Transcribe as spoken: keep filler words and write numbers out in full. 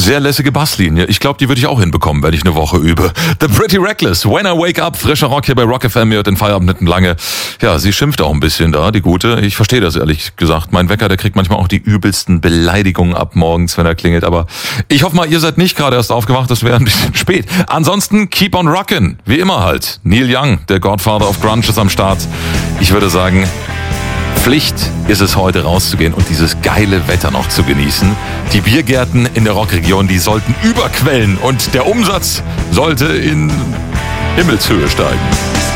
Sehr lässige Basslinie. Ich glaube, die würde ich auch hinbekommen, wenn ich eine Woche übe. The Pretty Reckless, When I Wake Up, frischer Rock hier bei Rock F M, ihr hört den Feierabend nicht lange. Ja, sie schimpft auch ein bisschen da, die Gute. Ich verstehe das ehrlich gesagt. Mein Wecker, der kriegt manchmal auch die übelsten Beleidigungen ab morgens, wenn er klingelt. Aber ich hoffe mal, ihr seid nicht gerade erst aufgewacht, das wäre ein bisschen spät. Ansonsten, keep on rockin', wie immer halt. Neil Young, der Godfather of Grunge, ist am Start. Ich würde sagen, Pflicht ist es heute rauszugehen und dieses geile Wetter noch zu genießen. Die Biergärten in der Rockregion, die sollten überquellen und der Umsatz sollte in Himmelshöhe steigen.